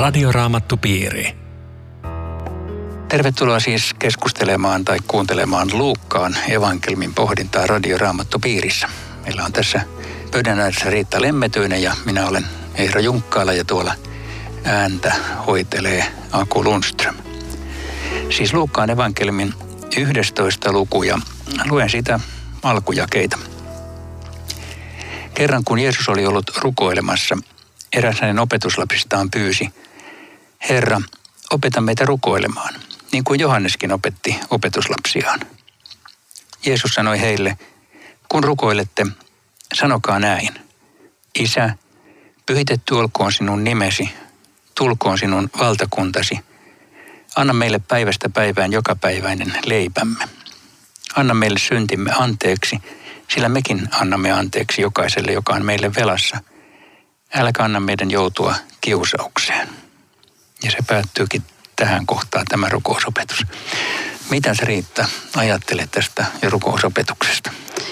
Radioraamattupiiri. Tervetuloa siis keskustelemaan tai kuuntelemaan Luukkaan evankelmin pohdintaa Radioraamattupiirissä. Meillä on tässä pöydän ääressä Riitta Lemmetyinen ja minä olen Eero Junkkaala ja tuolla ääntä hoitelee Aku Lundström. Siis Luukkaan evankelmin 11. luku ja luen siitä alkujakeita. Kerran kun Jeesus oli ollut rukoilemassa, eräs hänen opetuslapsistaan pyysi: Herra, opeta meitä rukoilemaan, niin kuin Johanneskin opetti opetuslapsiaan. Jeesus sanoi heille: kun rukoilette, sanokaa näin: Isä, pyhitetty olkoon sinun nimesi, tulkoon sinun valtakuntasi. Anna meille päivästä päivään jokapäiväinen leipämme. Anna meille syntimme anteeksi, sillä mekin annamme anteeksi jokaiselle, joka on meille velassa. Älä anna meidän joutua kiusaukseen. Ja se päättyykin tähän kohtaan tämä rukousopetus. Mitä sä, Riitta, ajattelet tästä ja rukousopetuksesta?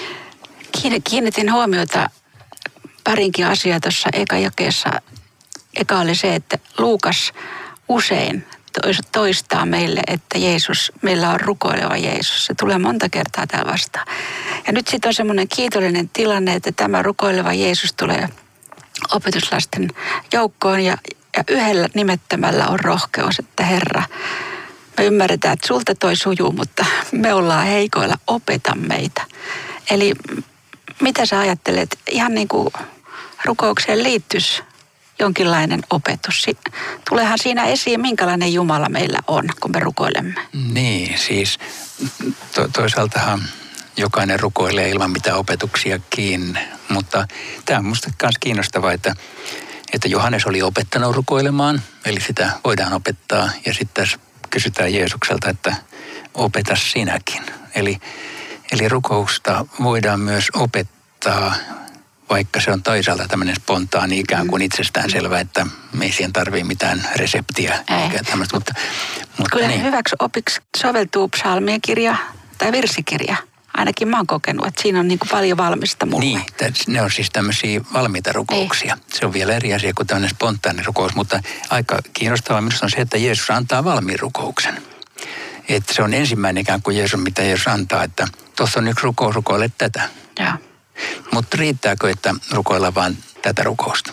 Kiinnitin huomiota parinkin asiaa tuossa eka-jakeessa. Eka oli se, että Luukas usein toistaa meille, että meillä on rukoileva Jeesus. Se tulee monta kertaa täällä vastaan. Ja nyt sitten on semmoinen kiitollinen tilanne, että tämä rukoileva Jeesus tulee opetuslasten joukkoon ja yhdellä nimettämällä on rohkeus, että Herra, me ymmärretään, että sulta toi sujuu, mutta me ollaan heikoilla, opeta meitä. Eli mitä sä ajattelet, ihan niin kuin rukoukseen liittyisi jonkinlainen opetus. Tuleehan siinä esiin, minkälainen Jumala meillä on, kun me rukoilemme. Niin, siis toisaaltahan jokainen rukoilee ilman mitään opetuksiakin, mutta tämä on minusta myös kiinnostavaa, että Johannes oli opettanut rukoilemaan, eli sitä voidaan opettaa, ja sitten tässä kysytään Jeesukselta, että opeta sinäkin. Eli rukousta voidaan myös opettaa, vaikka se on toisaalta tämmöinen spontaani ikään kuin itsestäänselvä, että ei siihen tarvitse mitään reseptiä. Eikä tämmöistä, mutta kyllä niin. Hyväksi opiksi soveltuu psalmien kirja tai virsikirja. Ainakin mä oon kokenut, että siinä on niin kuin paljon valmista mulle. Niin, ne on siis tämmöisiä valmiita rukouksia. Ei. Se on vielä eri asia kuin tämmöinen spontaani rukous, mutta aika kiinnostavaa minusta on se, että Jeesus antaa valmiin rukouksen. Että se on ensimmäinen ikään kuin mitä Jeesus antaa, että tuossa on yksi rukous, rukoile tätä. Joo. Mutta riittääkö, että rukoillaan vaan tätä rukousta?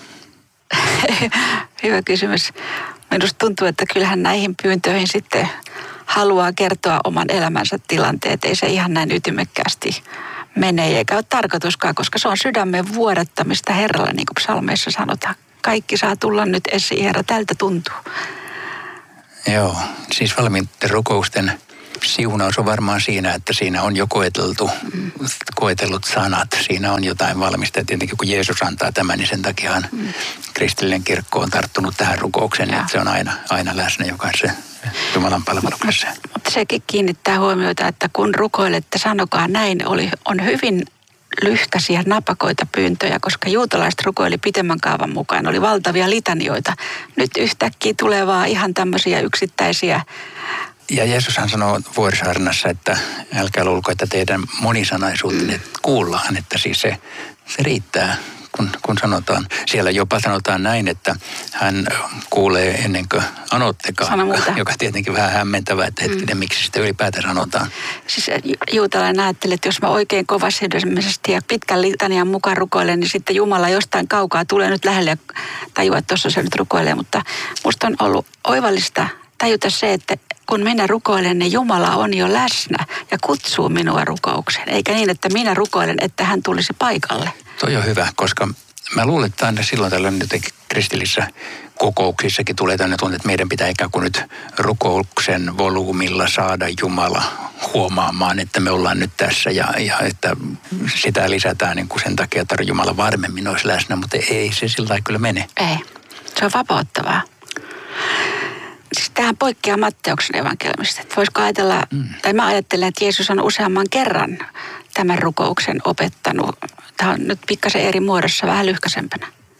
Hyvä kysymys. Minusta tuntuu, että kyllähän näihin pyyntöihin sitten haluaa kertoa oman elämänsä tilanteet. Ei se ihan näin ytimekkäästi mene, eikä ole tarkoituskaan, koska se on sydämen vuodattamista Herralle, niin kuin psalmeissa sanotaan. Kaikki saa tulla nyt esiin, Herra, tältä tuntuu. Joo, siis valmiitten rukousten siunaus on varmaan siinä, että siinä on jo koetellut sanat. Siinä on jotain valmista. Ja tietenkin kun Jeesus antaa tämän, niin sen takiahan kristillinen kirkko on tarttunut tähän rukoukseen. Että se on aina läsnä jokaisessa Jumalan palveluksessa. Mutta sekin kiinnittää huomiota, että kun rukoilette, sanokaa näin, on hyvin lyhkäisiä napakoita pyyntöjä, koska juutalaiset rukoili pitemmän kaavan mukaan. Oli valtavia litanioita. Nyt yhtäkkiä tulee vaan ihan tämmöisiä yksittäisiä. Ja Jeesushan sanoo vuorisaarnassa, että älkää luulko, että teidän monisanaisuutenne kuullaan, että siis se riittää, kun sanotaan. Siellä jopa sanotaan näin, että hän kuulee ennen kuin anottekaan, joka tietenkin vähän hämmentävää, että hetkinen, miksi sitä ylipäätään sanotaan. Siis juutalainen ajattelee, että jos mä oikein kovasydämisesti ja pitkän litanian mukaan rukoilen, niin sitten Jumala jostain kaukaa tulee nyt lähelle ja tajua, että tuossa se nyt rukoilee. Mutta musta on ollut oivallista tajuta se, että kun minä rukoilen, niin Jumala on jo läsnä ja kutsuu minua rukoukseen. Eikä niin, että minä rukoilen, että hän tulisi paikalle. Toi on hyvä, koska mä luulen, että aina silloin tällöin jotenkin kristillisissä kokouksissakin tulee tänne tunne, että meidän pitää ikään kuin nyt rukouksen volyymilla saada Jumala huomaamaan, että me ollaan nyt tässä ja että sitä lisätään niin kuin sen takia, että Jumala varmemmin olisi läsnä, mutta ei se sillä lailla kyllä mene. Ei, se on vapauttavaa. Siis tähän poikkeaa Matteuksen evankeliumista. Voisiko ajatella, tai mä ajattelen, että Jeesus on useamman kerran tämän rukouksen opettanut. Tämä on nyt pikkasen eri muodossa, vähän lyhkäisempänä.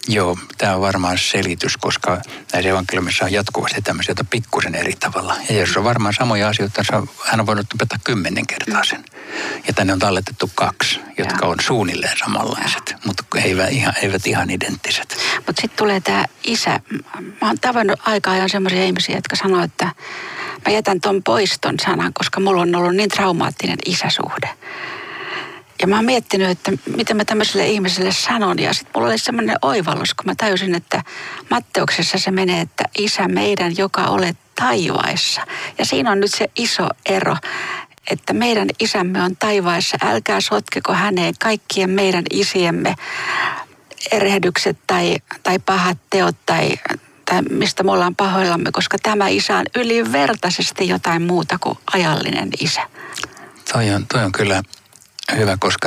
Joo, tämä on varmaan selitys, koska näissä evankeliumissa on jatkuvasti tämmöisiä, joita pikkusen eri tavalla. Ja Jeesus on varmaan samoja asioita, hän on voinut opettaa 10 kertaa sen. Ja tänne on talletettu 2, jotka on suunnilleen samanlaiset, mutta eivät ihan identtiset. Mutta sitten tulee tämä isä. Mä oon tavannut aika ajan semmoisia ihmisiä, jotka sanoo, että mä jätän ton pois ton sanan, koska mulla on ollut niin traumaattinen isäsuhde. Ja mä oon miettinyt, että miten mä tämmöiselle ihmiselle sanon. Ja sitten mulla oli semmoinen oivallus, kun mä tajusin, että Matteuksessa se menee, että isä meidän, joka olet taivaissa. Ja siinä on nyt se iso ero, että meidän isämme on taivaissa. Älkää sotkeko häneen kaikkien meidän isiemme erehdykset tai pahat teot tai mistä me ollaan pahoillamme, koska tämä isä on ylivertaisesti jotain muuta kuin ajallinen isä. Toi on kyllä hyvä, koska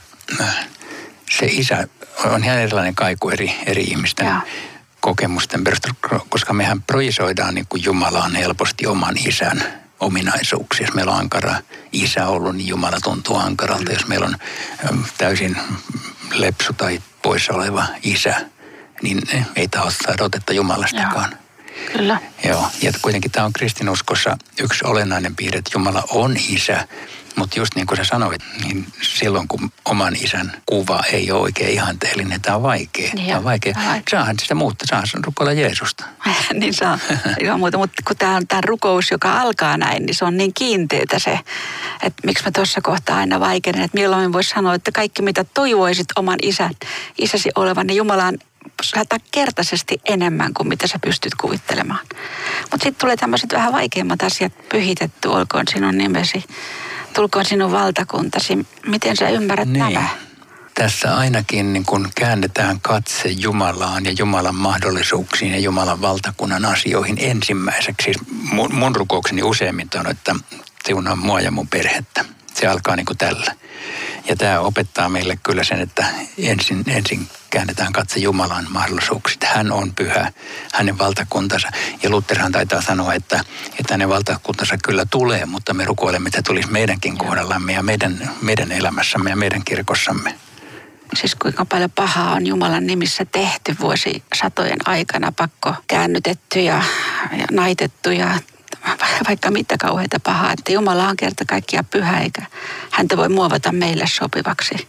se isä on ihan erilainen kaiku eri ihmisten kokemusten perusteella, koska mehän projisoidaan niin kuin Jumalaan helposti oman isän ominaisuuksia. Jos meillä on ankara isä ollut, niin Jumala tuntuu ankaralta. Jos meillä on täysin lepsu tai poissa oleva isä, niin ei taho saada otetta Jumalastakaan. Kyllä. Joo, ja kuitenkin tämä on kristinuskossa yksi olennainen piirre, että Jumala on isä. Mutta just niin kuin sä sanoit, niin silloin kun oman isän kuva ei ole oikein ihanteellinen, tämä on vaikea. Tämä on vaikea. Saahan sitä muuttaa, saahan rukoilla Jeesusta. Niin saa, ilman muuta. Mutta kun tämä on tämä rukous, joka alkaa näin, niin se on niin kiinteetä se, että miksi mä tuossa kohtaa aina vaikenen, että milloin voisi sanoa, että kaikki mitä toivoisit oman isäsi olevan, niin Jumala on 100-kertaisesti enemmän kuin mitä sä pystyt kuvittelemaan. Mutta sitten tulee tämmöiset vähän vaikeimmat asiat, pyhitetty, olkoon sinun nimesi. Tulkoon sinun valtakuntasi. Miten sä ymmärrät nämä? Tässä ainakin niin kun käännetään katse Jumalaan ja Jumalan mahdollisuuksiin ja Jumalan valtakunnan asioihin ensimmäiseksi. Siis mun rukoukseni useimmin on, että siunaa mua ja mun perhettä. Se alkaa niin kuin tällä. Ja tämä opettaa meille kyllä sen, että ensin käännetään katse Jumalan mahdollisuuksiin. Hän on pyhä, hänen valtakuntansa. Ja Lutherhan taitaa sanoa, että hänen valtakuntansa kyllä tulee, mutta me rukoilemme, että tulisi meidänkin kohdallamme ja meidän elämässämme ja meidän kirkossamme. Siis kuinka paljon pahaa on Jumalan nimissä tehty vuosisatojen aikana, pakko käännytetty ja naitettu ja vaikka mitä kauheita pahaa, että Jumala on kerta kaikkiaan pyhä, eikä häntä voi muovata meille sopivaksi.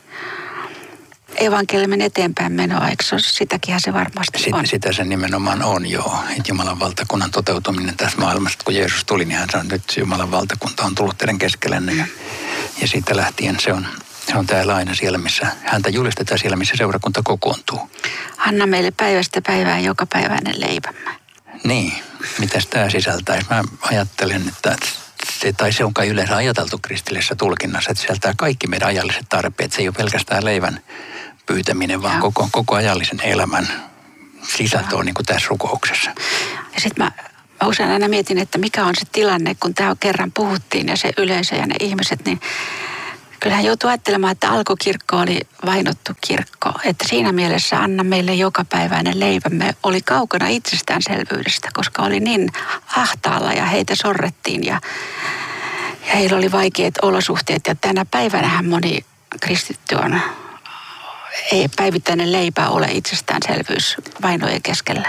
Evankeliumin eteenpäin menoa, eikö sitäkinhän se varmasti on? Sitä se nimenomaan on, joo. Että Jumalan valtakunnan toteutuminen tässä maailmassa, kun Jeesus tuli, niin hän sanoi, että nyt Jumalan valtakunta on tullut teidän keskellenne. Ja siitä lähtien se on täällä aina siellä, missä häntä julistetaan siellä, missä seurakunta kokoontuu. Anna meille päivästä päivään jokapäiväinen leipämme. Niin, mitäs tämä sisältäisi? Mä ajattelen, että se on kai yleensä ajateltu kristillisessä tulkinnassa, että sisältää kaikki meidän ajalliset tarpeet. Se ei ole pelkästään leivän pyytäminen, vaan koko ajallisen elämän sisältö on niin kuin tässä rukouksessa. Ja sitten mä usein aina mietin, että mikä on se tilanne, kun tämä kerran puhuttiin ja se yleisö ja ne ihmiset, niin kyllähän joutuu ajattelemaan, että alkukirkko oli vainottu kirkko. Että siinä mielessä anna meille jokapäiväinen leipämme oli kaukana itsestäänselvyydestä, koska oli niin ahtaalla ja heitä sorrettiin ja heillä oli vaikeat olosuhteet. Ja tänä päivänähän moni kristitty on, ei päivittäinen leipä ole itsestäänselvyys vainojen keskellä.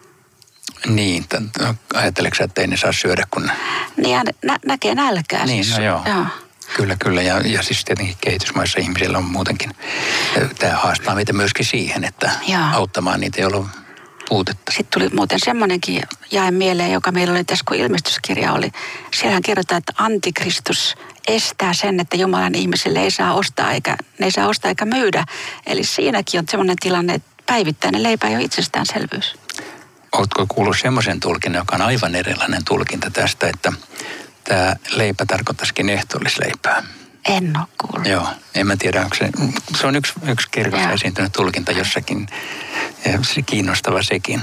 Niin, ajatteleeko sä, että ei ne saa syödä, kun... Niin, näkee nälkää. Niin, siis. no joo. Kyllä. Ja siis tietenkin kehitysmaissa ihmisillä on muutenkin. Tämä haastaa meitä myöskin siihen, että auttamaan niitä, joilla on puutetta. Sitten tuli muuten semmoinenkin jae mieleen, joka meillä oli tässä, kun ilmestyskirja oli. Siellähän kerrotaan, että antikristus estää sen, että Jumalan ihmisille ne ei saa ostaa eikä myydä. Eli siinäkin on semmoinen tilanne, että päivittäinen leipä ei ole itsestäänselvyys. Oletko kuullut semmoisen tulkinnan, joka on aivan erilainen tulkinta tästä, että tämä leipä tarkoittaisikin ehtoollisleipää? En ole kuullut. Joo, en mä tiedä, onko se on yksi kirkossa esiintynyt tulkinta jossakin, ja kiinnostava sekin.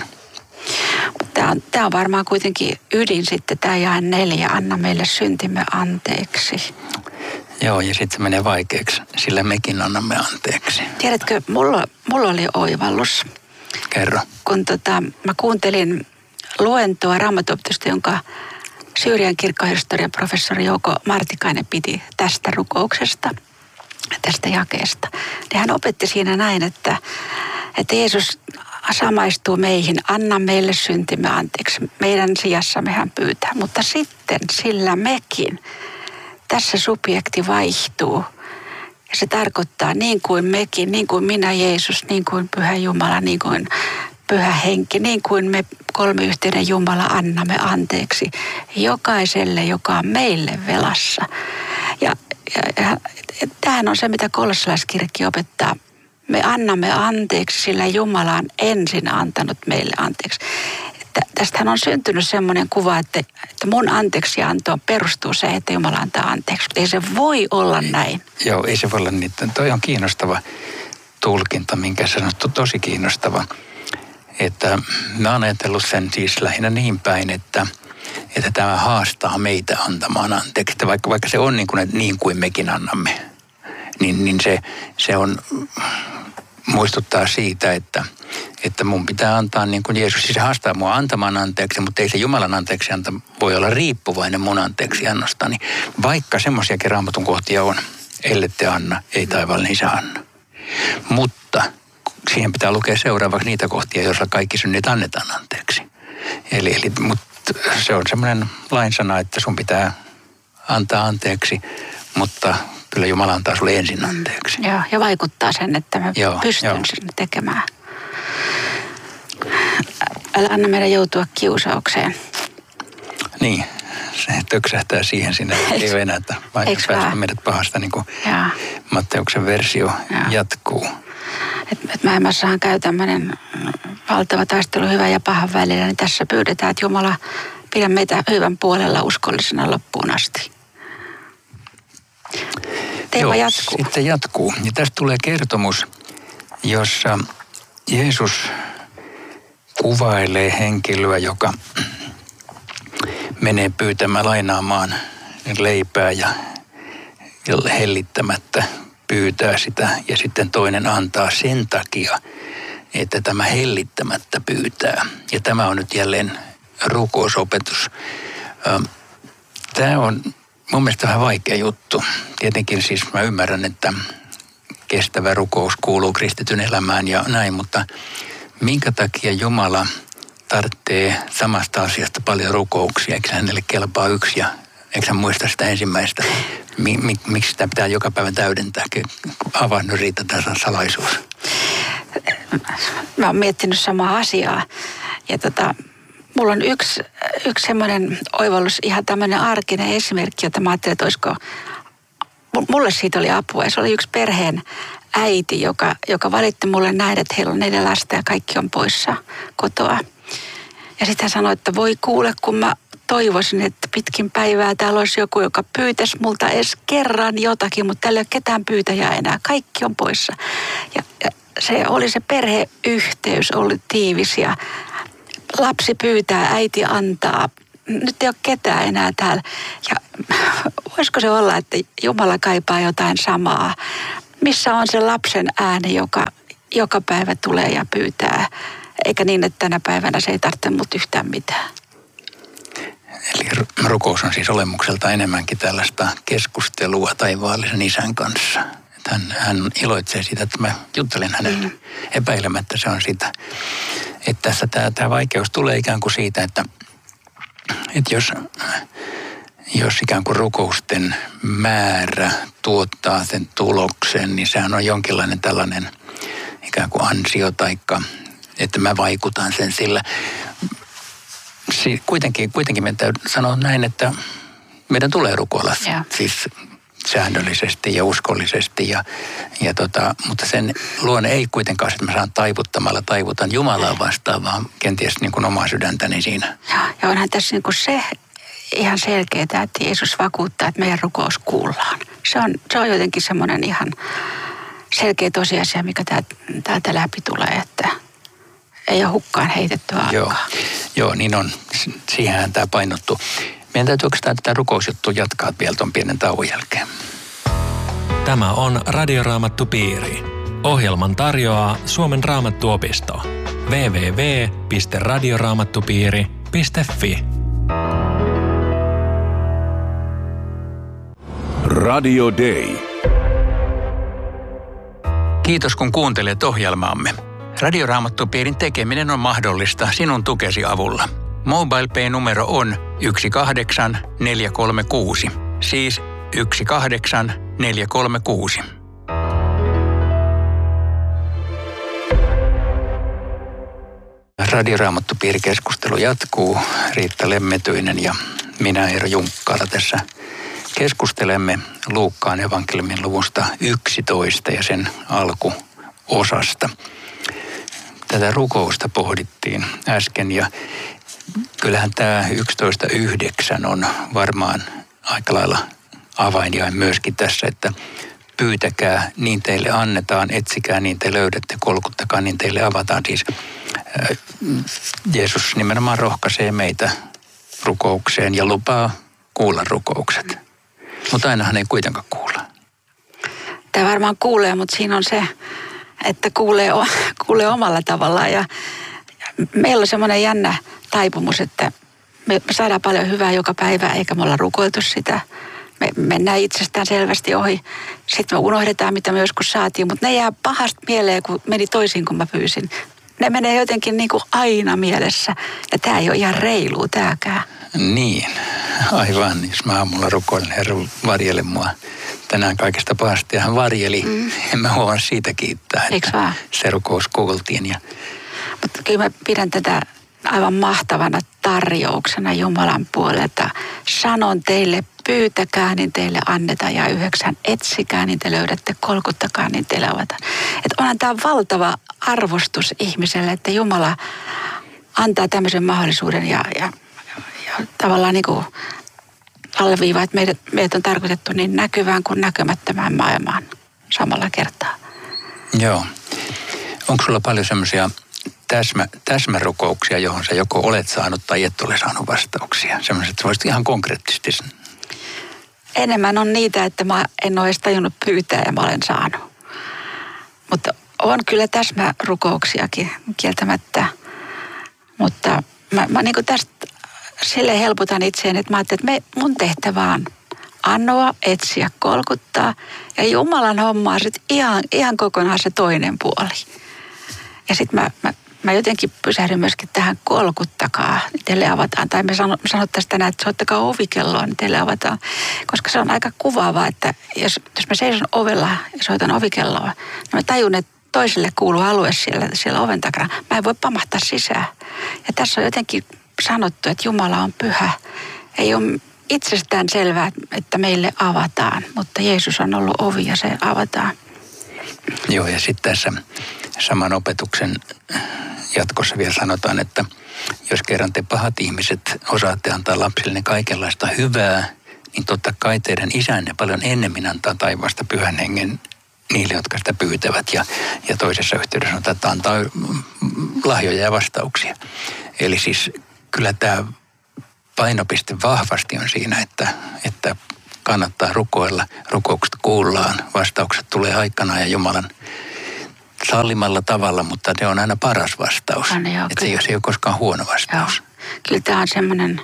Tämä on varmaan kuitenkin ydin sitten, tämä jae 4, anna meille syntimme anteeksi. Joo, ja sitten se menee vaikeaksi, sillä mekin annamme anteeksi. Tiedätkö, mulla oli oivallus. Kerro. Kun mä kuuntelin luentoa Raamattuopetusta, jonka Syyrian kirkkohistorian professori Jouko Martikainen piti tästä rukouksesta, tästä jakeesta. Ja hän opetti siinä näin, että Jeesus samaistuu meihin, anna meille syntimme anteeksi. Meidän sijassamme hän pyytää, mutta sitten sillä mekin. Tässä subjekti vaihtuu ja se tarkoittaa niin kuin mekin, niin kuin minä Jeesus, niin kuin Pyhä Jumala, niin kuin Pyhä Henki, niin kuin me kolmiyhteinen Jumala annamme anteeksi jokaiselle, joka on meille velassa. Ja tämähän on se, mitä kolossalaiskirjakin opettaa. Me annamme anteeksi, sillä Jumala on ensin antanut meille anteeksi. Tästähän on syntynyt semmoinen kuva, että mun anteeksiantoon perustuu se, että Jumala antaa anteeksi. Mutta ei se voi olla näin. Joo, ei se voi olla niin. Toi on kiinnostava tulkinta, minkä sanottu, tosi kiinnostava. Että mä oon ajatellut sen siis lähinnä niin päin, että tämä haastaa meitä antamaan anteeksi. Vaikka se on niin kuin mekin annamme, niin se on muistuttaa siitä, että mun pitää antaa niin kuin Jeesus. Siis se haastaa mua antamaan anteeksi, mutta ei se Jumalan anteeksianto voi olla riippuvainen mun anteeksiannostani. Vaikka semmoisiakin Raamatun kohtia on, ellette anna, ei taivaallinen Isä anna. Mutta siihen pitää lukea seuraavaksi niitä kohtia, joissa kaikki synnit annetaan anteeksi. Mutta se on semmoinen lainsana, että sun pitää antaa anteeksi, mutta kyllä Jumala antaa sulle ensin anteeksi. Joo, ja vaikuttaa sen, että mä pystyn sinne tekemään. Älä anna meidän joutua kiusaukseen. Niin, se töksähtää siihen sinne, ei ole enää, että päästä meidät pahasta, niin kuin Matteuksen versio jatkuu. Maailmassahan käy tämmöinen valtava taistelu hyvän ja pahan välillä, niin tässä pyydetään, että Jumala pidä meitä hyvän puolella uskollisena loppuun asti. Teema jatkuu. Sitten jatkuu. Ja tästä tulee kertomus, jossa Jeesus kuvailee henkilöä, joka menee pyytämään lainaamaan leipää ja hellittämättä pyytää sitä ja sitten toinen antaa sen takia, että tämä hellittämättä pyytää. Ja tämä on nyt jälleen rukousopetus. Tämä on mun mielestä vähän vaikea juttu. Tietenkin siis mä ymmärrän, että kestävä rukous kuuluu kristityn elämään ja näin, mutta minkä takia Jumala tarvitsee samasta asiasta paljon rukouksia? Eikö hänelle kelpaa yksi ja eikö hän muista sitä ensimmäistä? Miksi sitä pitää joka päivä täydentää? Avaa nyt Riitta tässä salaisuus. Mä oon miettinyt samaa asiaa ja mulla on yksi semmoinen oivallus, ihan tämmöinen arkinen esimerkki, jota mä ajattelin, että olisiko, mulle siitä oli apua. Ja se oli yksi perheen äiti, joka valitti mulle näin, että heillä on 4 lasta ja kaikki on poissa kotoa. Ja sitten hän sanoi, että voi kuule, kun mä toivoisin, että pitkin päivää täällä olisi joku, joka pyytäisi multa edes kerran jotakin, mutta täällä ei ole ketään pyytäjää enää. Kaikki on poissa. Ja se perheyhteys oli tiivis ja lapsi pyytää, äiti antaa. Nyt ei ole ketään enää täällä. Ja voisiko se olla, että Jumala kaipaa jotain samaa? Missä on se lapsen ääni, joka päivä tulee ja pyytää? Eikä niin, että tänä päivänä se ei tarvitse mut yhtään mitään. Eli rukous on siis olemukselta enemmänkin tällaista keskustelua taivaallisen Isän kanssa. Että hän iloitsee siitä, että mä juttelen hänelle. Epäilemättä se on sitä. Että tässä tämä vaikeus tulee ikään kuin siitä, että jos ikään kuin rukousten määrä tuottaa sen tuloksen, niin sehän on jonkinlainen tällainen ikään kuin ansio taikka, että mä vaikutan sen sillä. Kuitenkin meidän täytyy sanoa näin, että meidän tulee rukoilla siis säännöllisesti ja uskollisesti, mutta sen luonne ei kuitenkaan, että mä saan taivutan Jumalaa vastaan, vaan kenties niin kuin omaa sydäntäni siinä. Ja onhan tässä niin kuin se ihan selkeää, että Jeesus vakuuttaa, että meidän rukous kuullaan. Se on jotenkin semmoinen ihan selkeä tosiasia, mikä täältä läpi tulee, että ei ole hukkaan heitettyä aikaa. Joo, niin on. Siihenhän tämä painottuu. Meidän täytyy oikeastaan tätä rukousjuttua jatkaa vielä tuon pienen tauon jälkeen. Tämä on Radioraamattupiiri. Ohjelman tarjoaa Suomen Raamattuopisto. www.radioraamattupiiri.fi Radio Day. Kiitos kun kuuntelet ohjelmaamme. Radioraamattupiirin tekeminen on mahdollista sinun tukesi avulla. MobilePay-numero on 18436. Siis 18436. Radioraamattupiirikeskustelu jatkuu. Riitta Lemmetyinen ja minä Eero Junkkala tässä keskustelemme Luukkaan evankeliumin luvusta 11 ja sen alkuosasta. Tätä rukousta pohdittiin äsken ja kyllähän tämä 11.9 on varmaan aika lailla avainjain myöskin tässä, että pyytäkää, niin teille annetaan, etsikää, niin te löydätte, kolkuttakaa, niin teille avataan. Siis Jeesus nimenomaan rohkaisee meitä rukoukseen ja lupaa kuulla rukoukset. Mutta ainahan ei kuitenkaan kuulla. Tämä varmaan kuulee, mutta siinä on se, että kuulee omalla tavallaan. Ja meillä on semmoinen jännä taipumus, että me saadaan paljon hyvää joka päivä, eikä me olla rukoiltu sitä. Me mennään itsestään selvästi ohi. Sitten me unohdetaan, mitä me joskus saatiin, mutta ne jää pahasti mieleen, kun meni toisin, kun mä pyysin. Ne menee jotenkin niin kuin aina mielessä. Ja tämä ei ole ihan reilua tämäkään. Niin, aivan. Jos mä aamulla rukoilen, Herra varjele mua tänään kaikesta pahasta. Ja hän varjeli. En mä huomaa siitä kiittää, että se rukous kuultiin. Mutta kyllä mä pidän tätä aivan mahtavana tarjouksena Jumalan puolelta. Sanon teille, pyytäkää, niin teille annetaan. Ja 9, etsikää, niin te löydätte. Kolkuttakaa, niin teille avataan. Että onhan tämä valtava arvostus ihmiselle, että Jumala antaa tämmöisen mahdollisuuden ja tavallaan niin kuin alleviivaa, että meidät on tarkoitettu niin näkyvään kuin näkymättömään maailmaan samalla kertaa. Joo. Onko sulla paljon semmoisia täsmärukouksia, johon sä joko olet saanut tai et ole saanut vastauksia? Semmoiset, että voisit ihan konkreettisesti. Enemmän on niitä, että mä en ole edes tajunnut pyytää ja mä olen saanut. Mutta on kyllä täsmärukouksiakin kieltämättä. Mutta mä niin kuin tästä sille helpotan itseäni, että mä ajattelin, että mun tehtävä on anoa, etsiä, kolkuttaa. Ja Jumalan hommaa sitten ihan kokonaan se toinen puoli. Ja sitten mä jotenkin pysähdyn myöskin tähän kolkuttakaa, niin teille avataan. Tai me sanottaisiin tänään, että soittakaa ovikelloa, niin teille avataan. Koska se on aika kuvaavaa, että jos mä seison ovella ja soitan ovikelloa, niin mä tajun, että toiselle kuuluu alue siellä oven takana. Mä en voi pamahtaa sisään. Ja tässä on jotenkin sanottu, että Jumala on pyhä. Ei ole itsestään selvää, että meille avataan, mutta Jeesus on ollut ovi ja se avataan. Joo, ja sitten tässä saman opetuksen jatkossa vielä sanotaan, että jos kerran te pahat ihmiset osaatte antaa lapsille kaikenlaista hyvää, niin totta kai teidän isänne paljon ennemmin antaa taivaasta pyhän hengen niille, jotka sitä pyytävät. Ja toisessa yhteydessä sanotaan, että antaa lahjoja ja vastauksia. Eli siis kyllä tämä painopiste vahvasti on siinä, että kannattaa rukoilla. Rukoukset kuullaan, vastaukset tulee aikanaan ja Jumalan sallimalla tavalla, mutta ne on aina paras vastaus. Että se ei ole koskaan huono vastaus. Joo. Kyllä tämä on semmoinen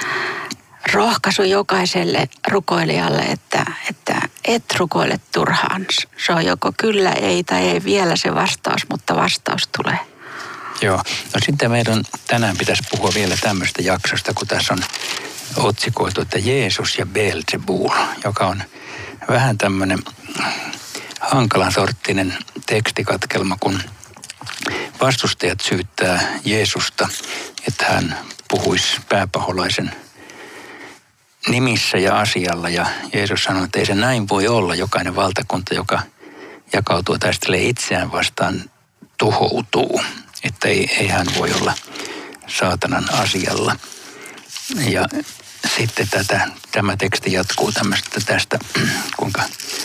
rohkaisu jokaiselle rukoilijalle, että et rukoile turhaan. Se on joko kyllä, ei tai ei vielä se vastaus, mutta vastaus tulee. Joo. No sitten meidän tänään pitäisi puhua vielä tämmöistä jaksosta, kun tässä on otsikoitu, että Jeesus ja Beelzebul, joka on vähän tämmöinen hankalan sorttinen tekstikatkelma, kun vastustajat syyttää Jeesusta, että hän puhuisi pääpaholaisen nimissä ja asialla. Ja Jeesus sanoi, että ei se näin voi olla. Jokainen valtakunta, joka jakautuu ja taistelee itseään vastaan, tuhoutuu. Että ei hän voi olla saatanan asialla. Ja sitten tämä teksti jatkuu tästä, kuinka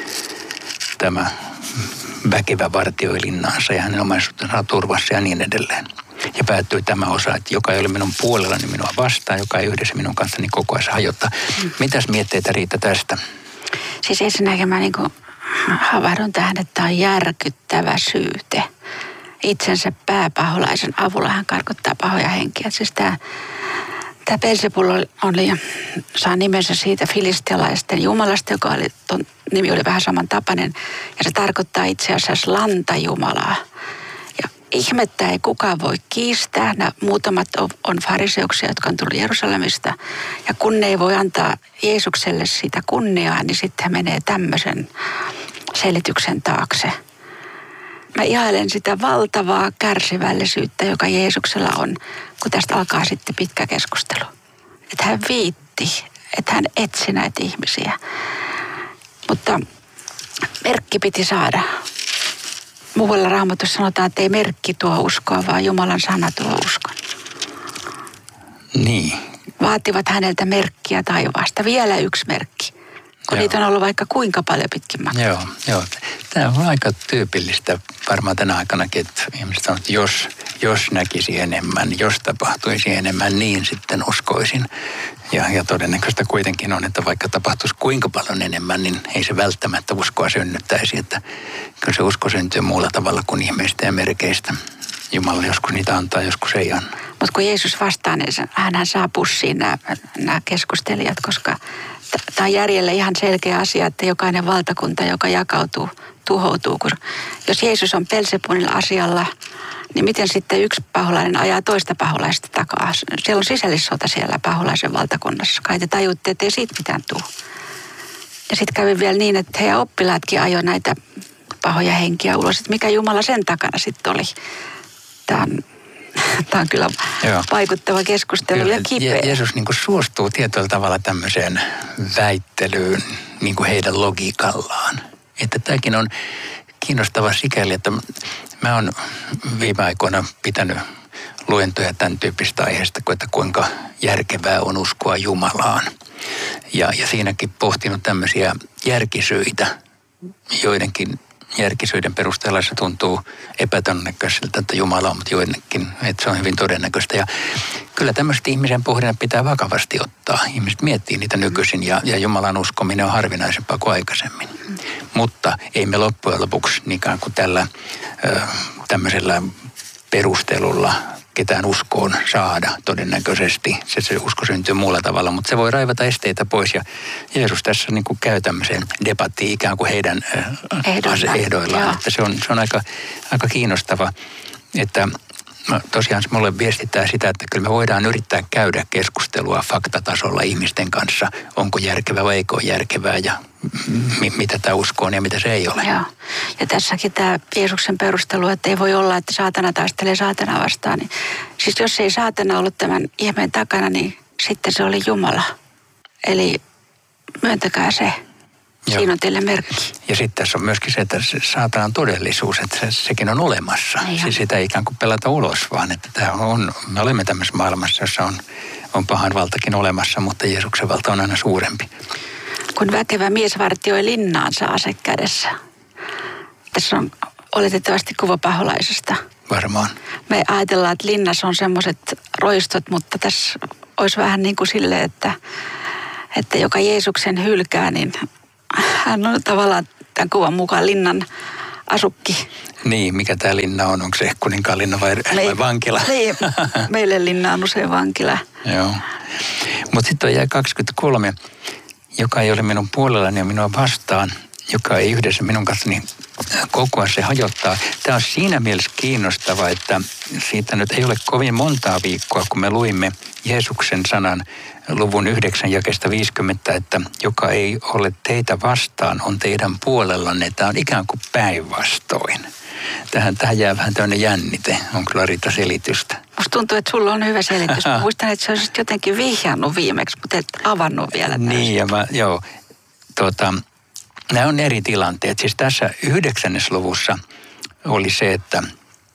tämä väkevä vartioi linnaansa ja hänen omaisuutensa turvassa ja niin edelleen. Ja päättyy tämä osa, että joka ei ole minun puolellani minua vastaan, joka ei yhdessä minun kanssani koko ajan hajottaa. Mitäs mietteitä Riitta tästä? Siis ensinnäkin mä niin kuin havahdun tähän, että tämä on järkyttävä syyte. Itsensä pääpaholaisen avulla hän karkottaa pahoja henkiä. Siis tämä Beelzebul saa nimensä siitä filistialaisten jumalasta, joka nimi oli vähän samantapainen. Ja se tarkoittaa itse asiassa lantajumalaa. Ja ihmettä ei kukaan voi kiistää. Nämä muutamat on fariseuksia, jotka on tullut Jerusalemista. Ja kun ne ei voi antaa Jeesukselle sitä kunniaa, niin sitten he menee tämmöisen selityksen taakse. Mä ihailen sitä valtavaa kärsivällisyyttä, joka Jeesuksella on, kun tästä alkaa sitten pitkä keskustelu. Että hän viitti, että hän etsi näitä ihmisiä. Mutta merkki piti saada. Muualla Raamatussa sanotaan, että ei merkki tuo uskoa, vaan Jumalan sana tuo uskon. Niin. Vaativat häneltä merkkiä taivaasta. Vielä yksi merkki. Kun niitä on ollut vaikka kuinka paljon pitkin matkaa. Joo. Tämä on aika tyypillistä varmaan tänä aikanakin, että ihmiset sanoo, että jos näkisi enemmän, jos tapahtuisi enemmän, niin sitten uskoisin. Ja todennäköistä kuitenkin on, että vaikka tapahtuisi kuinka paljon enemmän, niin ei se välttämättä uskoa synnyttäisi. Että kyllä se usko syntyy muulla tavalla kuin ihmeistä ja merkeistä. Jumala joskus niitä antaa, joskus ei anna. Mutta kun Jeesus vastaa, niin hän saa pussiin nämä keskustelijat, koska tämä on järjelle ihan selkeä asia, että jokainen valtakunta, joka jakautuu, tuhoutuu. Jos Jeesus on Belzebulin asialla, niin miten sitten yksi paholainen ajaa toista paholaista takaa? Siellä on sisällissota siellä paholaisen valtakunnassa. Kai te tajutte, että ei siitä mitään tule. Ja sitten kävi vielä niin, että heidän oppilaatkin ajoi näitä pahoja henkiä ulos. Että mikä Jumala sen takana sitten oli? Tämä on kyllä vaikuttava keskustelu ja kipeä. Jeesus niin kuin suostuu tietyllä tavalla tämmöiseen väittelyyn niin kuin heidän logiikallaan. Että tämäkin on kiinnostava sikäli, että mä oon viime aikoina pitänyt luentoja tämän tyyppistä aiheesta, että kuinka järkevää on uskoa Jumalaan. Ja siinäkin pohtinut tämmöisiä järkisyitä, joidenkin järkisyiden perusteella se tuntuu epätodennäköiseltä, että Jumala on, mutta joidenkin, että se on hyvin todennäköistä. Ja kyllä tämmöiset ihmisen pohdinnat pitää vakavasti ottaa. Ihmiset miettii niitä nykyisin ja Jumalan uskominen on harvinaisempaa kuin aikaisemmin. Mutta ei me loppujen lopuksi ikään kuin tällä tämmöisellä perustelulla ketään uskoon saada todennäköisesti. Se usko syntyy muulla tavalla, mutta se voi raivata esteitä pois. Ja Jeesus tässä niin kuin käy tämmöiseen debattiin ikään kuin heidän ehdoillaan. Että se on aika kiinnostava, että tosiaan se mulle viestittää sitä, että kyllä me voidaan yrittää käydä keskustelua faktatasolla ihmisten kanssa. Onko järkevää vai eikö ole järkevää ja mitä tämä usko on ja mitä se ei ole. Joo. Ja tässäkin tämä Jeesuksen perustelu, että ei voi olla, että saatana taistelee saatanaa vastaan. Niin, siis jos ei saatana ollut tämän ihmeen takana, niin sitten se oli Jumala. Eli myöntäkää se. Siinä on teille merkki. Ja sitten tässä on myöskin se, että se saatanan todellisuus, että sekin on olemassa. Siis sitä ei ikään kuin pelata ulos, vaan että me olemme tämmöisessä maailmassa, jossa on pahan valtakin olemassa, mutta Jeesuksen valta on aina suurempi. Kun väkevä mies vartioi linnaansa ase kädessä. Tässä on oletettavasti kuva paholaisesta. Varmaan. Me ajatellaan, että linnassa on semmoiset roistot, mutta tässä olisi vähän niin kuin silleen, että joka Jeesuksen hylkää, niin hän on tavallaan tämän kuvan mukaan linnan asukki. Niin, mikä tämä linna on? Onko se Kuninkaan linna vai vankila? Niin, meille linna on usein vankila. Joo. Mutta sitten on jää 23, joka ei ole minun puolellani ja minua vastaan, joka ei yhdessä minun kanssani kokoa, se hajottaa. Tämä on siinä mielessä kiinnostava, että siitä nyt ei ole kovin montaa viikkoa, kun me luimme Jeesuksen sanan luvun 9 jakeesta 50, että joka ei ole teitä vastaan, on teidän puolellanne. Tämä on ikään kuin päinvastoin. Tähän jää vähän tämmöinen jännite. On kyllä Rita selitystä. Musta tuntuu, että sulla on hyvä selitys. Muistan, että sä olisit jotenkin vihjannut viimeksi, mutta et avannut vielä täysin. Niin, ja nämä on eri tilanteet. Siis tässä 9. luvussa oli se, että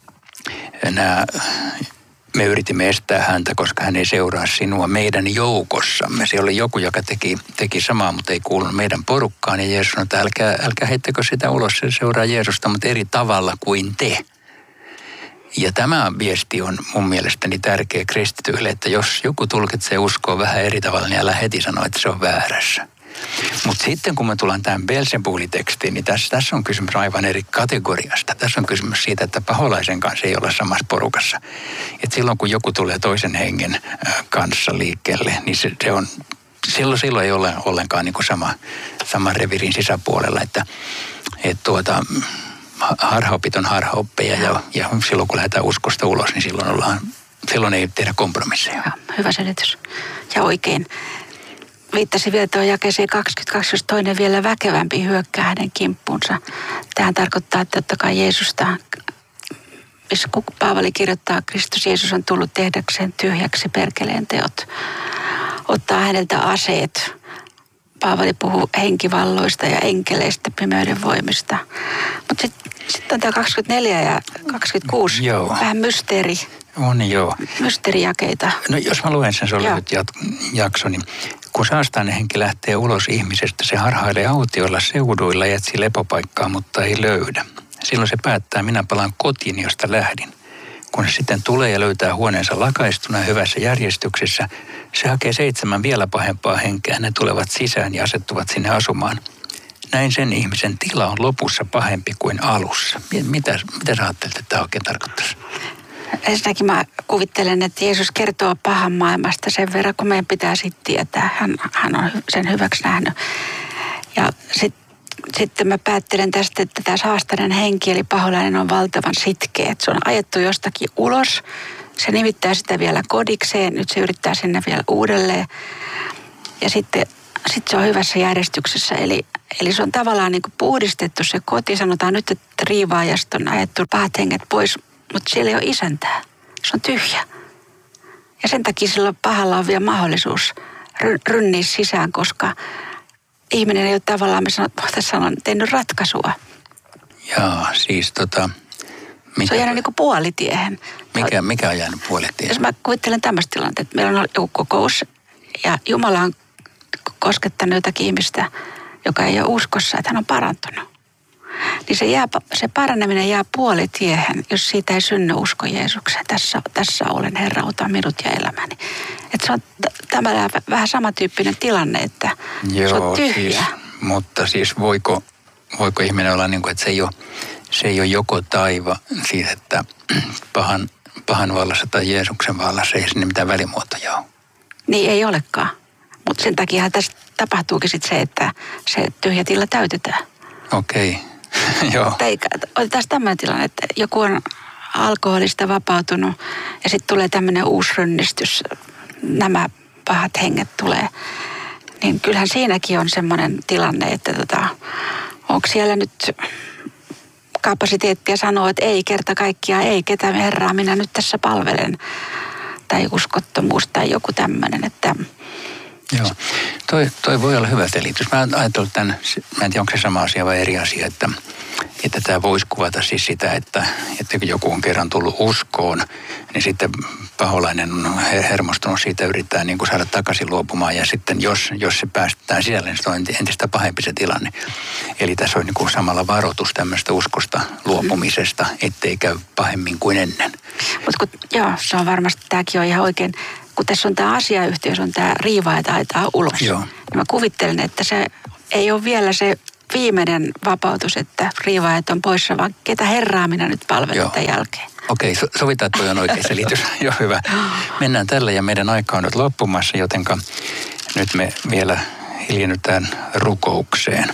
me yritimme estää häntä, koska hän ei seuraa sinua meidän joukossamme. Se oli joku, joka teki samaa, mutta ei kuulunut meidän porukkaan. Ja Jeesus sanoi, että älkää heittäkö sitä ulos, se seuraa Jeesusta, mutta eri tavalla kuin te. Ja tämä viesti on mun mielestäni tärkeä kristityille, että jos joku tulkitsee uskoa vähän eri tavalla, niin älä heti sanoa, että se on väärässä. Mutta sitten kun me tullaan tähän Belzebuli-tekstiin, niin tässä on kysymys aivan eri kategoriasta. Tässä on kysymys siitä, että paholaisen kanssa ei olla samassa porukassa. Et silloin kun joku tulee toisen hengen kanssa liikkeelle, niin se on, silloin ei ole ollenkaan niin kuin sama revirin sisäpuolella. harhaopit on harhaoppeja ja silloin kun lähdetään uskosta ulos, niin silloin ei tehdä kompromisseja. Hyvä selitys. Ja oikein. Viittasi vielä tuon jakeeseen 22, jos toinen vielä väkevämpi hyökkää hänen kimppuunsa. Tähän tarkoittaa, että totta kai Jeesusta, missä Paavali kirjoittaa, Kristus Jeesus on tullut tehdäkseen tyhjäksi perkeleen teot. Ottaa häneltä aseet. Paavali puhuu henkivalloista ja enkeleistä, pimeyden voimista. Mutta sitten on tämä 24 ja 26, vähän mysteeri. On joo. Mysteerijakeita. No jos mä luen sen, se on lyhyt jakso, niin kun saastainen henki lähtee ulos ihmisestä, se harhailee autioilla seuduilla ja etsii lepopaikkaa, mutta ei löydä. Silloin se päättää, minä palaan kotiin, josta lähdin. Kun se sitten tulee ja löytää huoneensa lakaistuna ja hyvässä järjestyksessä, se hakee 7 vielä pahempaa henkeä. Ne tulevat sisään ja asettuvat sinne asumaan. Näin sen ihmisen tila on lopussa pahempi kuin alussa. Mitä sä ajattelet, että tämä oikein tarkoittaisi? Ensinnäkin mä kuvittelen, että Jeesus kertoo pahan maailmasta sen verran, kun meidän pitää sitten tietää. Hän on sen hyväksi nähnyt. Ja sitten mä päättelen tästä, että tämä saastainen henki, eli paholainen, on valtavan sitkeä. Se on ajettu jostakin ulos. Se nimittää sitä vielä kodikseen. Nyt se yrittää sinne vielä uudelleen. Ja sitten se on hyvässä järjestyksessä. Eli se on tavallaan niin kuin puhdistettu se koti. Sanotaan nyt, että riivaajasta on ajettu pahat henget pois, mutta siellä ei ole isäntää. Se on tyhjä. Ja sen takia silloin pahalla on vielä mahdollisuus rynniä sisään, koska ihminen ei ole tavallaan, voitaisiin sanoa, tehnyt ratkaisua. Jaa, siis se on jäänyt niin kuin puolitiehen. Mikä on jäänyt puolitiehen? Jos mä kuvittelen tämmöistä tilannetta, että meillä on joku kokous ja Jumala on koskettanut jotakin ihmistä, joka ei ole uskossa, että hän on parantunut. Niin se paraneminen jää puolitiehen, jos siitä ei synny usko Jeesukseen. Tässä olen, Herra, ota minut ja elämäni. Että se on vähän samantyyppinen tilanne, että se on tyhjä. Siis, mutta siis voiko ihminen olla niin kuin, että se ei ole joko taiva, siis että pahan vallassa tai Jeesuksen vallassa ei sinne mitään välimuotoja ole. Niin ei olekaan. Mutta sen takia tässä tapahtuukin sitten se, että se tyhjä tila täytetään. Okei. Joo. Otetaan tämmöinen tilanne, että joku on alkoholista vapautunut ja sitten tulee tämmöinen uusi rynnistys, nämä pahat henget tulee. Niin kyllähän siinäkin on semmoinen tilanne, että onko siellä nyt kapasiteettia sanoa, että ei kerta kaikkiaan, ei ketä Herraa minä nyt tässä palvelen. Tai uskottomuus tai joku tämmöinen, että... Joo, toi voi olla hyvä selitys. Mä ajattelin tämän, mä en tiedä onko se sama asia vai eri asia, että tämä voisi kuvata siis sitä, että kun joku on kerran tullut uskoon, niin sitten paholainen on hermostunut siitä, yrittää niin kuin saada takaisin luopumaan ja sitten jos se päästetään sisälle, niin se on entistä pahempi se tilanne. Eli tässä on niin kuin samalla varoitus tämmöistä uskosta luopumisesta, ettei käy pahemmin kuin ennen. Mutta se on varmasti, tämäkin on ihan oikein. Kun tässä on tämä asiayhteys, on tämä riivaaja taitaa ulos. Joo. Niin mä kuvittelen, että se ei ole vielä se viimeinen vapautus, että riivaajat on poissa, vaan ketä Herraa minä nyt palvelen tämän jälkeen. Okei, sovitaan, että toi on oikea selitys. Joo, hyvä. Mennään tällä ja meidän aika on nyt loppumassa, jotenka nyt me vielä hiljennytään rukoukseen.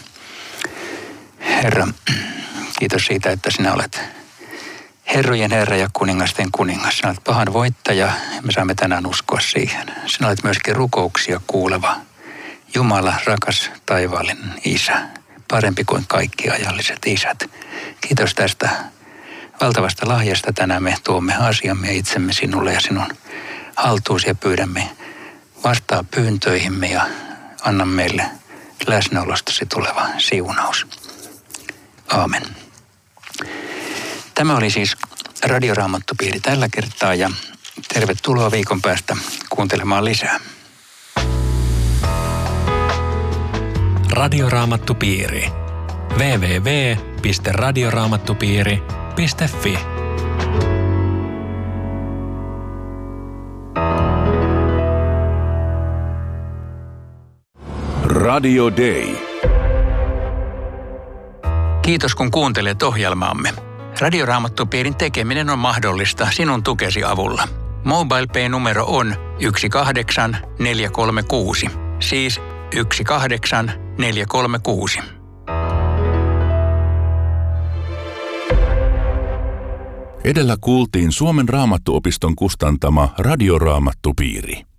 Herra, kiitos siitä, että sinä olet Herrojen Herra ja kuningasten kuningas. Sinä olet pahan voittaja ja me saamme tänään uskoa siihen. Sinä olet myöskin rukouksia kuuleva Jumala, rakas taivaallinen Isä. Parempi kuin kaikki ajalliset isät. Kiitos tästä valtavasta lahjasta. Tänään me tuomme asiamme ja itsemme sinulle ja sinun haltuusi ja pyydämme vastaa pyyntöihimme ja anna meille läsnäolostasi tuleva siunaus. Aamen. Tämä oli siis Radioraamattupiiri tällä kertaa ja tervetuloa viikon päästä kuuntelemaan lisää. Radioraamattupiiri. www.radioraamattupiiri.fi Radio Day. Kiitos kun kuuntelet ohjelmaamme. Radioraamattupiirin tekeminen on mahdollista sinun tukesi avulla. MobilePay-numero on 18436. Siis 18436. Edellä kuultiin Suomen Raamattuopiston kustantama Radioraamattupiiri.